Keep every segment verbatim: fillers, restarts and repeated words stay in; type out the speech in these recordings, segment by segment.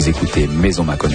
Vous écoutez Maison Maconnen.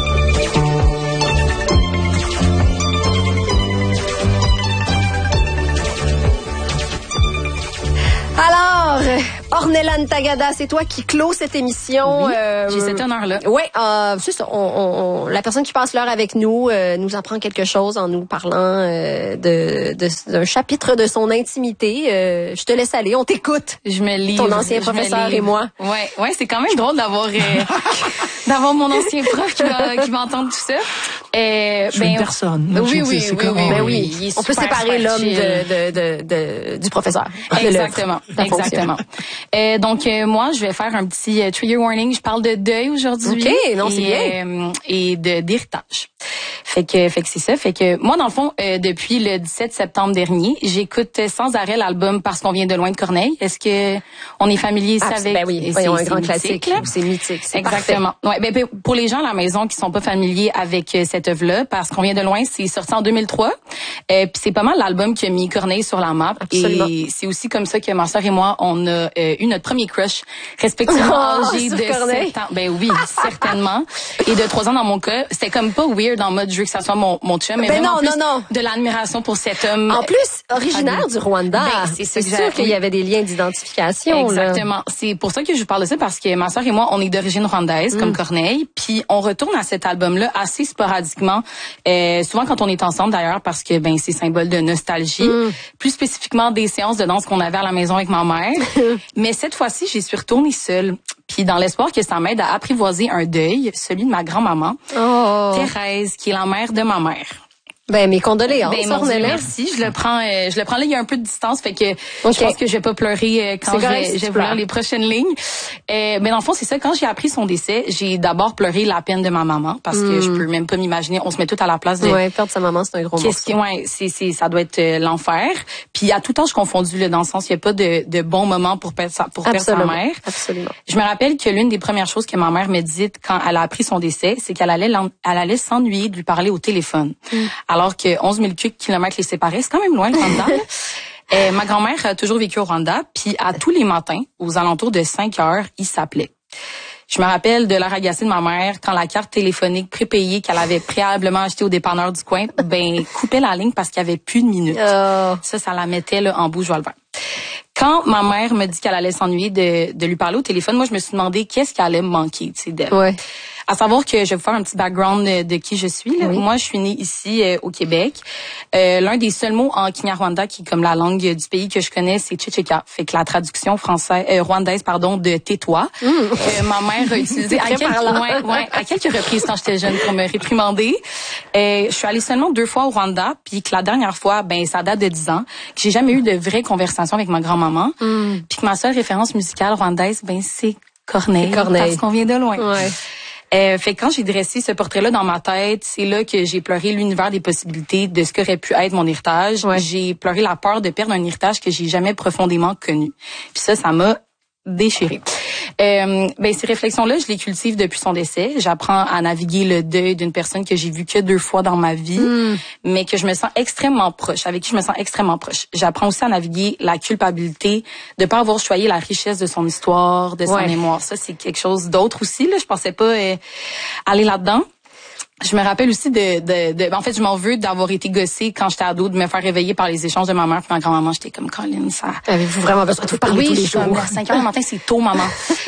Alors, Ornelan Tagada, c'est toi qui clôt cette émission. Oui, euh, j'ai cet honneur-là. Oui, euh, c'est ça. On, on, on, la personne qui passe l'heure avec nous euh, nous apprend quelque chose en nous parlant euh, de, de d'un chapitre de son intimité. Euh, je te laisse aller, on t'écoute. Je me livre. Ton ancien professeur et moi. Ouais, ouais, c'est quand même drôle d'avoir euh, d'avoir mon ancien prof qui va qui va entendre tout ça. Euh, je suis ben, une personne. Oui, oui, oui, oui, oui, ben oui. oui. On peut séparer l'homme de, de, de, de, du professeur. Exactement, exactement. Euh, donc euh, moi, je vais faire un petit euh, trigger warning. Je parle de deuil aujourd'hui. Ok, non, c'est bien. Euh, et de d'héritage. Fait que, fait que c'est ça. Fait que moi, dans le fond, euh, depuis le dix-sept septembre dernier, j'écoute sans arrêt l'album Parce qu'on vient de loin de Corneille. Est-ce que on est familier ah, avec? Ben oui, c'est un c'est grand mythique, classique. C'est mythique. C'est exactement. Parfait. Ouais, ben pour les gens à la maison qui sont pas familiers avec cette œuvre-là, Parce qu'on vient de loin, c'est sorti en deux mille trois. Euh, puis c'est pas mal l'album qui a mis Corneille sur la map. Absolument. Et c'est aussi comme ça que ma sœur et moi, on a euh, eu notre premier crush, respectivement oh, âgés de sept ans. Ben oui, certainement. Et de trois ans dans mon cas, c'était comme pas weird en mode je veux que ça soit mon mon chum, mais ben vraiment non, plus non, non. de l'admiration pour cet homme. En plus, originaire du Rwanda. Ben, c'est c'est sûr qu'il y avait des liens d'identification. Exactement. Là. C'est pour ça que je vous parle de ça, parce que ma sœur et moi, on est d'origine rwandaise, mm. comme Corneille, puis on retourne à cet album-là assez sporadiquement, euh, souvent quand on est ensemble d'ailleurs, parce que ben c'est symbole de nostalgie, mm. plus spécifiquement des séances de danse qu'on avait à la maison avec ma mère. Mais cette fois-ci, j'y suis retournée seule. Puis dans l'espoir que ça m'aide à apprivoiser un deuil, celui de ma grand-maman, oh. Thérèse, qui est la mère de ma mère. Ben mes condoléances. Ben mon Dieu, merci. Je le prends, euh, je le prends là. Il y a un peu de distance, fait que okay. je pense que je vais pas pleurer euh, quand correct, je vais, je vais vous lire les prochaines lignes. Euh, mais dans le fond, c'est ça. Quand j'ai appris son décès, j'ai d'abord pleuré la peine de ma maman, parce mm. que je peux même pas m'imaginer. On se met tout à la place de. Ouais, perdre sa maman, c'est un gros morceau. Ouais, c'est c'est ça doit être euh, l'enfer. Puis à tout âge confondu, là, dans le sens, il y a pas de de bons moments pour perdre sa pour perdre sa mère. Absolument. Je me rappelle que l'une des premières choses que ma mère me dit quand elle a appris son décès, c'est qu'elle allait elle allait s'ennuyer de lui parler au téléphone, mm. alors que onze mille kilomètres les séparaient, c'est quand même loin le Rwanda. euh, ma grand-mère a toujours vécu au Rwanda, puis à tous les matins, aux alentours de cinq heures, il s'appelait. Je me rappelle de l'air agacé de ma mère quand la carte téléphonique prépayée qu'elle avait préalablement achetée au dépanneur du coin, ben coupait la ligne parce qu'il y avait plus de minutes. Oh. Ça, ça la mettait là, en bouche joie le vert. Quand ma mère me dit qu'elle allait s'ennuyer de, de lui parler au téléphone, moi je me suis demandé qu'est-ce qui allait me manquer, tu sais, d'elle. Ouais. À savoir que je vais vous faire un petit background de, de qui je suis. Là. Oui. Moi, je suis née ici euh, au Québec. Euh, l'un des seuls mots en Kinyarwanda, qui est comme la langue du pays que je connais, c'est Chichika. Fait que la traduction française, euh, rwandaise, pardon, de tais-toi, mmh. que ma mère a utilisé à quelques, ouais, ouais, à quelques reprises quand j'étais jeune pour me réprimander. Euh, je suis allée seulement deux fois au Rwanda, puis que la dernière fois, ben ça date de dix ans, que j'ai jamais eu de vraie conversation avec ma grand-maman, mmh. puis que ma seule référence musicale rwandaise, ben c'est Corneille, Corneille. Parce qu'on vient de loin. Ouais. Euh, fait que quand j'ai dressé ce portrait-là dans ma tête, c'est là que j'ai pleuré l'univers des possibilités de ce qu'aurait pu être mon héritage. Ouais. J'ai pleuré la peur de perdre un héritage que j'ai jamais profondément connu. Puis ça, ça m'a déchirée. Euh, ben ces réflexions-là, je les cultive depuis son décès. J'apprends à naviguer le deuil d'une personne que j'ai vue que deux fois dans ma vie, mm. mais que je me sens extrêmement proche, avec qui je me sens extrêmement proche. J'apprends aussi à naviguer la culpabilité de pas avoir choyé la richesse de son histoire, de son ouais. mémoire. Ça, c'est quelque chose d'autre aussi. Là, je pensais pas euh, aller là-dedans. Je me rappelle aussi de, de, de en fait, je m'en veux d'avoir été gossée quand j'étais ado, de me faire réveiller par les échanges de ma mère et ma grand-maman. J'étais comme, Colin, ça... Avez-vous vraiment besoin de vous parler oui, tous les jours? Oui, à cinq heures du matin, c'est tôt, maman.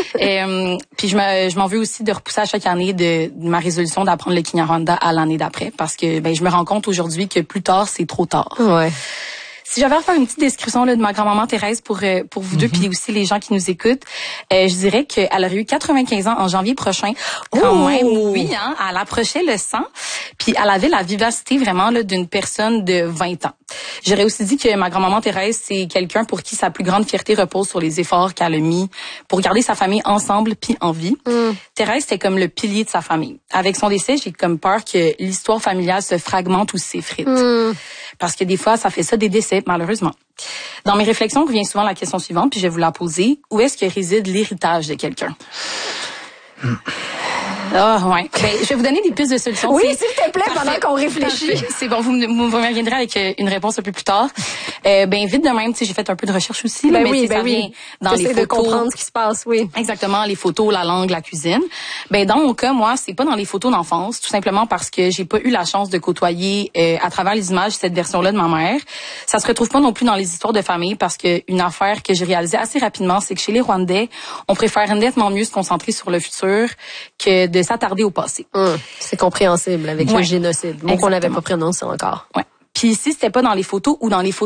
euh, puis je me, je m'en veux aussi de repousser à chaque année de, de ma résolution d'apprendre le Kinyarwanda à l'année d'après, parce que ben je me rends compte aujourd'hui que plus tard, c'est trop tard. Ouais. Si j'avais à faire une petite description là, de ma grand-maman Thérèse pour euh, pour vous mm-hmm. deux, puis aussi les gens qui nous écoutent, euh, je dirais qu'elle aurait eu quatre-vingt-quinze ans en janvier prochain. Quand oh! même, oui, hein, elle approchait le cent, puis elle avait la vivacité vraiment là d'une personne de vingt ans. J'aurais aussi dit que ma grand-maman Thérèse, c'est quelqu'un pour qui sa plus grande fierté repose sur les efforts qu'elle a mis pour garder sa famille ensemble puis en vie. Mm. Thérèse, c'est comme le pilier de sa famille. Avec son décès, j'ai comme peur que l'histoire familiale se fragmente ou s'effrite. Mm. Parce que des fois, ça fait ça des décès, malheureusement. Dans mes réflexions revient souvent la question suivante, puis je vais vous la poser. Où est-ce que réside l'héritage de quelqu'un? Ah, oh, ouais. Ben, je vais vous donner des pistes de solutions. Oui, s'il te plaît, pendant qu'on réfléchit. C'est bon, vous me, vous me reviendrez avec une réponse un peu plus tard. Euh, ben, vite de même, tu sais, j'ai fait un peu de recherche aussi. Ben là, oui, mais ben ça oui. vient dans J'essaie les photos. de comprendre ce qui se passe, oui. Exactement, les photos, la langue, la cuisine. Ben, dans mon cas, moi, c'est pas dans les photos d'enfance, tout simplement parce que j'ai pas eu la chance de côtoyer, euh, à travers les images, cette version-là de ma mère. Ça se retrouve pas non plus dans les histoires de famille parce que une affaire que j'ai réalisée assez rapidement, c'est que chez les Rwandais, on préfère nettement mieux se concentrer sur le futur que de s'attarder au passé. Hum, c'est compréhensible avec ouais. le génocide. Mot qu'on n'avait pas prononcé encore. Ouais. Puis si c'était pas dans les photos ou dans les photos